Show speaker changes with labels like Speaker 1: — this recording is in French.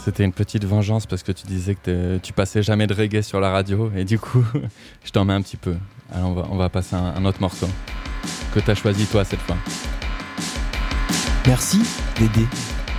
Speaker 1: C'était une petite vengeance parce que tu disais que tu passais jamais de reggae sur la radio et du coup, je t'en mets un petit peu. Alors on va passer un autre morceau que t'as choisi toi cette fois.
Speaker 2: Merci Dédé.